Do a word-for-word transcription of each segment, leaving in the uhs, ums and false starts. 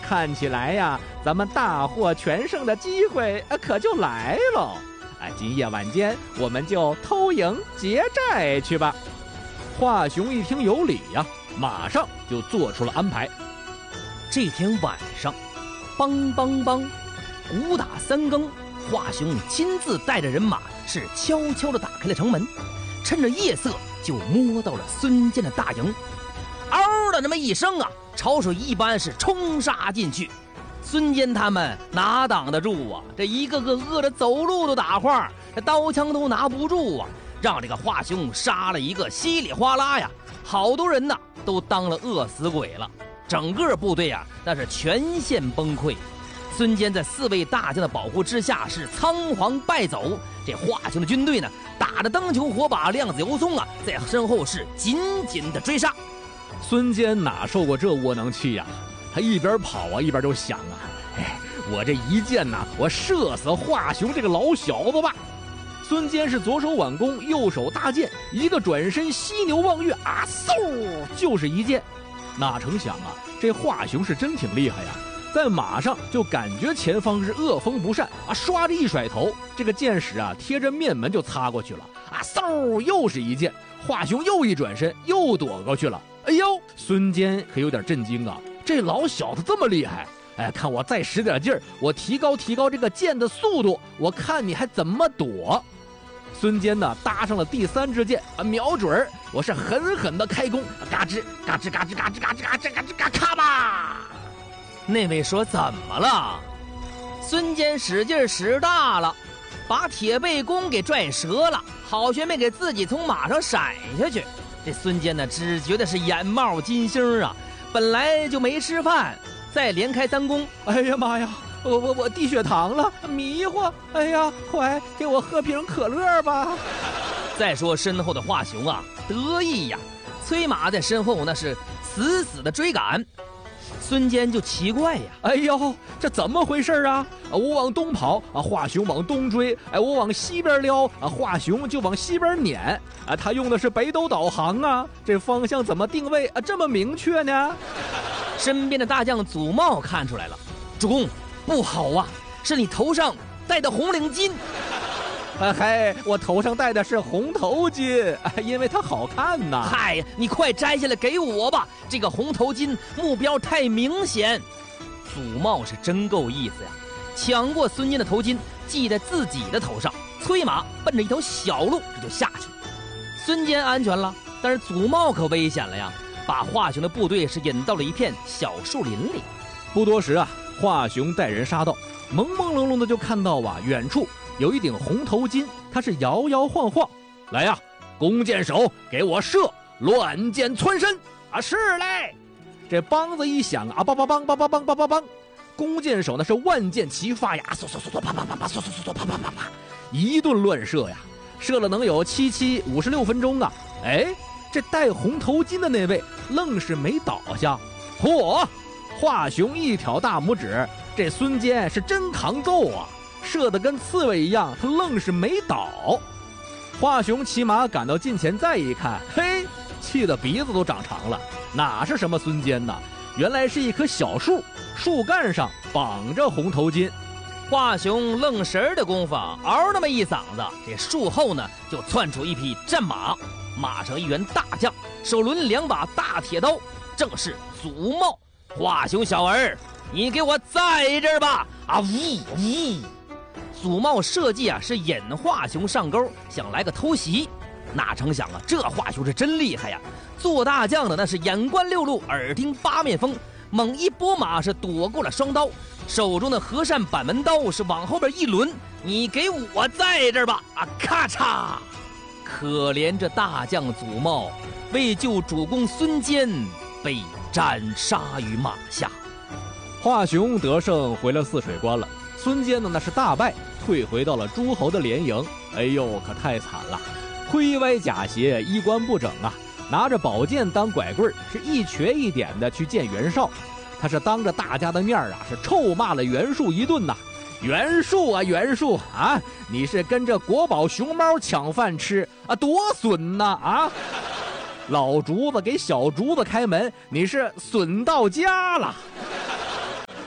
看起来呀，咱们大获全胜的机会可就来了。哎，今夜晚间我们就偷营劫寨去吧。华雄一听有理呀，马上就做出了安排。 这天晚上，梆梆梆，鼓打三更，华雄亲自带着人马是悄悄地打开了城门，趁着夜色就摸到了孙坚的大营。嗷的那么一声啊，潮水一般是冲杀进去。孙坚他们哪挡得住啊？这一个个饿得走路都打晃，这刀枪都拿不住啊，让这个华雄杀了一个稀里哗啦呀！好多人呐都当了饿死鬼了，整个部队啊那是全线崩溃。孙坚在四位大将的保护之下是仓皇败走，这华雄的军队呢打得灯球火把，亮子油松啊，在身后是紧紧的追杀。 孙坚哪受过这窝囊气呀、啊？他一边跑啊，一边就想啊，哎，我这一箭呐、啊，我射死华雄这个老小子吧！孙坚是左手挽弓，右手搭箭，一个转身，犀牛望月啊，嗖就是一箭。哪成想啊，这华雄是真挺厉害呀！在马上就感觉前方是恶风不善啊，唰着一甩头，这个箭矢啊贴着面门就擦过去了啊，嗖又是一箭。华雄又一转身，又躲过去了。哎呦，孙坚可有点震惊啊！这老小子这么厉害，哎，看我再使点劲儿，我提高提高这个箭的速度，我看你还怎么躲。孙坚呢搭上了第三支箭啊，瞄准儿，我是狠狠的开弓，嘎吱嘎吱嘎吱嘎吱嘎吱嘎吱嘎吱嘎咔吧。 那位说怎么了？孙坚使劲使大了，把铁背弓给拽折了，好学没给自己从马上闪下去。这孙坚呢只觉得是眼冒金星啊，本来就没吃饭，再连开三弓， 哎呀妈呀，我我我低血糖了，迷糊，哎呀，快给我喝瓶可乐吧。 再说身后的华雄啊得意呀，催马在身后那是死死的追赶。孙坚就奇怪呀， 哎呦，这怎么回事啊？我往东跑啊，华雄往东追，哎，我往西边撩啊，华雄就往西边撵啊。他用的是北斗导航啊，这方向怎么定位啊这么明确呢？ 身边的大将祖茂看出来了，主公不好啊，是你头上戴的红领巾。 哎嘿，我头上戴的是红头巾，因为它好看呐。 嗨，你快摘下来给我吧，这个红头巾目标太明显。祖茂是真够意思呀，抢过孙坚的头巾系在自己的头上，催马奔着一条小路这就下去。孙坚安全了，但是祖茂可危险了呀，把华雄的部队是引到了一片小树林里。 不多时啊，华雄带人杀到，朦朦胧胧的就看到啊，远处有一顶红头巾，它是摇摇晃晃。来呀，弓箭手，给我射，乱箭穿身啊！是嘞。这梆子一响啊，梆梆梆梆梆梆梆梆梆，弓箭手那是万箭齐发呀，嗖嗖嗖嗖啪啪啪啪，嗖嗖嗖嗖啪啪啪啪，一顿乱射呀，射了能有七七五十六分钟啊！哎，这戴红头巾的那位愣是没倒下。嚯！华雄一挑大拇指，这孙坚是真扛揍啊！射得跟刺猬一样，他愣是没倒。华雄骑马赶到近前再一看，嘿，气得鼻子都长长了。哪是什么孙坚呢？原来是一棵小树，树干上绑着红头巾。 华雄愣神的功夫，嗷那么一嗓子，这树后呢就窜出一匹战马，马上一员大将，手抡两把大铁刀，正是祖茂。华雄小儿，你给我在这儿吧！啊呜呜！祖茂设计啊是引华雄上钩，想来个偷袭。哪成想啊，这华雄是真厉害呀！做大将的那是眼观六路，耳听八面风，猛一拨马是躲过了双刀，手中的和善板门刀是往后边一抡，你给我在这儿吧！啊，咔嚓！可怜这大将祖茂为救主公孙坚，被斩杀于马下。 华雄得胜回了泗水关了，孙坚呢那是大败，退回到了诸侯的连营。哎呦，可太惨了，盔歪甲斜，衣冠不整啊！拿着宝剑当拐棍，是一瘸一点的去见袁绍。他是当着大家的面啊，是臭骂了袁术一顿呐、啊。袁术啊，袁术啊，你是跟着国宝熊猫抢饭吃啊，多损呐啊！老竹子给小竹子开门，你是损到家了。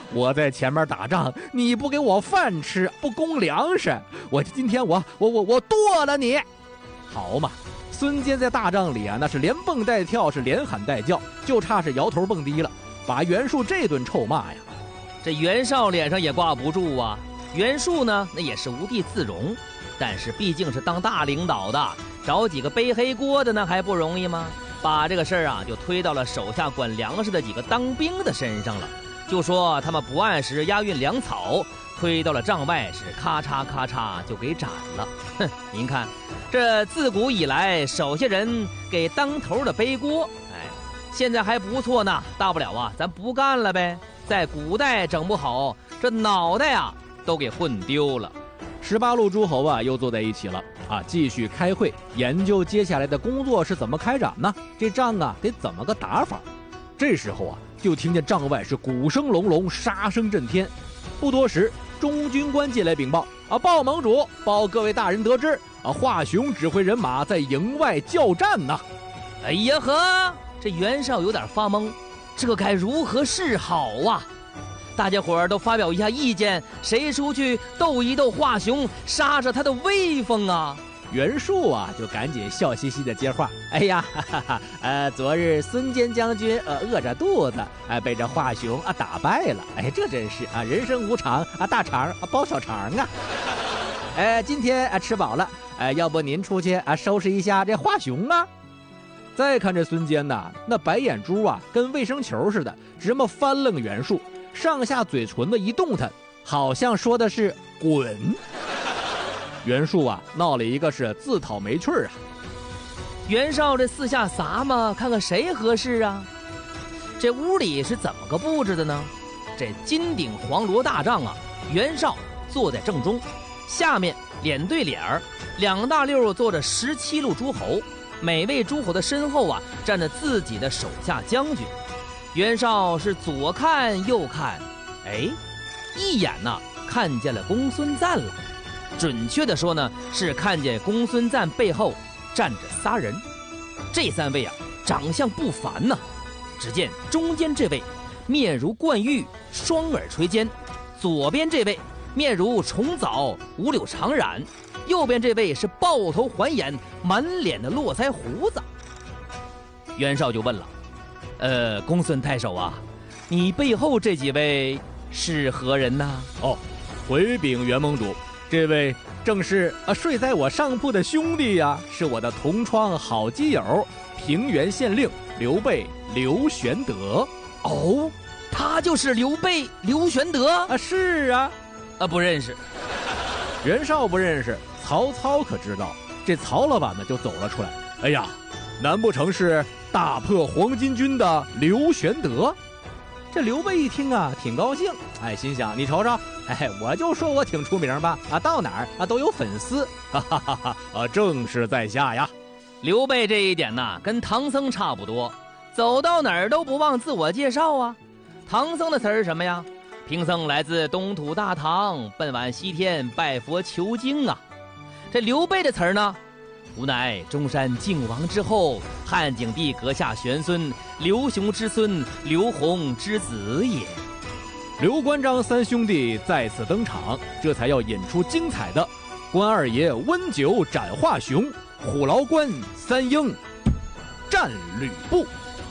我在前面打仗，你不给我饭吃，不供粮食，我今天我我我我剁了你！好嘛，孙坚在大帐里啊，那是连蹦带跳，是连喊带叫，就差是摇头蹦迪了，把袁术这顿臭骂呀。 这袁绍脸上也挂不住啊，袁术呢，那也是无地自容，但是毕竟是当大领导的，找几个背黑锅的呢还不容易吗？把这个事儿啊就推到了手下管粮食的几个当兵的身上了，就说他们不按时押运粮草，推到了帐外是咔嚓咔嚓就给斩了。哼，您看这自古以来手下人给当头的背锅，哎，现在还不错呢，大不了啊咱不干了呗。在古代整不好这脑袋啊都给混丢了。 十八路诸侯啊又坐在一起了啊，继续开会研究接下来的工作是怎么开展呢？这仗啊得怎么个打法？这时候啊就听见帐外是鼓声隆隆，杀声震天。不多时，中军官进来禀报啊，报盟主，报各位大人得知啊，华雄指挥人马在营外叫战呢。 哎呀呵，这袁绍有点发懵，这该如何是好啊？大家伙儿都发表一下意见，谁出去斗一斗华雄，杀着他的威风啊？ 袁术啊就赶紧笑嘻嘻的接话，哎呀哈哈哈，呃昨日孙坚将军呃饿着肚子哎、呃、被这华雄啊打败了，哎这真是啊人生无常啊，大肠啊包小肠啊。哎今天啊吃饱了，哎要不您出去啊收拾一下这华雄啊？再看这孙坚呐，那白眼珠啊跟卫生球似的，直么翻愣袁术，上下嘴唇的一动弹，好像说的是滚。袁术啊闹了一个是自讨没趣啊。 袁绍这四下撒嘛，看看谁合适啊？这屋里是怎么个布置的呢？这金顶黄罗大帐啊，袁绍坐在正中，下面脸对脸儿，两大溜坐着十七路诸侯，每位诸侯的身后啊站着自己的手下将军。袁绍是左看右看，哎，一眼呢、啊、看见了公孙瓒了。准确的说呢，是看见公孙瓒背后站着仨人。这三位啊长相不凡呐、啊。只见中间这位面如冠玉，双耳垂肩；左边这位面如重枣，五柳长髯；右边这位是豹头环眼，满脸的络腮胡子。袁绍就问了，呃公孙太守啊，你背后这几位是何人呢？ 哦，回禀袁盟主，这位正是啊睡在我上铺的兄弟呀、啊，是我的同窗好基友，平原县令刘备刘玄德。 哦，他就是刘备刘玄德啊？是啊， 啊不认识。 袁绍不认识，曹操可知道。这曹老板呢就走了出来，哎呀，难不成是大破黄巾军的刘玄德？这刘备一听啊挺高兴，哎心想你瞅瞅，哎我就说我挺出名吧，啊到哪儿啊都有粉丝，哈哈哈哈啊正是在下呀。 刘备这一点呢跟唐僧差不多，走到哪儿都不忘自我介绍啊。唐僧的词儿是什么呀？贫僧来自东土大唐，奔往西天拜佛求经啊。这刘备的词儿呢，吾乃中山靖王之后，汉景帝阁下玄孙，刘雄之孙，刘宏之子也。 刘关张三兄弟再次登场，这才要引出精彩的关二爷温酒斩华雄，虎牢关三英战吕布。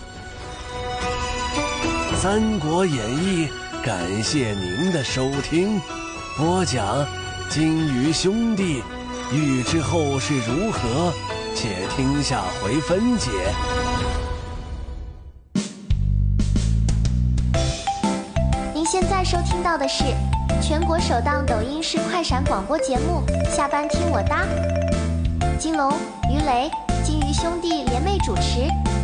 三国演义，感谢您的收听。播讲金鱼兄弟，欲知后事如何，且听下回分解。 您现在收听到的是全国首档抖音式快闪广播节目《下班听我搭》，金龙、于雷、金鱼兄弟联袂主持。